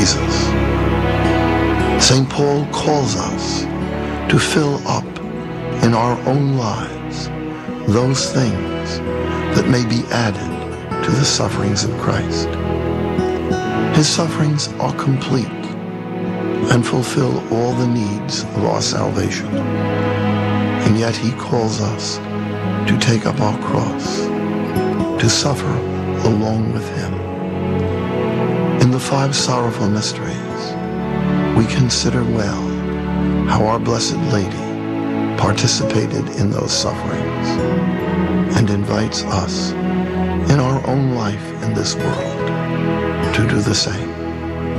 Jesus. St. Paul calls us to fill up in our own lives those things that may be added to the sufferings of Christ. His sufferings are complete and fulfill all the needs of our salvation. And yet he calls us to take up our cross, to suffer along with him. In the 5 sorrowful mysteries, we consider well how our Blessed Lady participated in those sufferings and invites us in our own life in this world to do the same.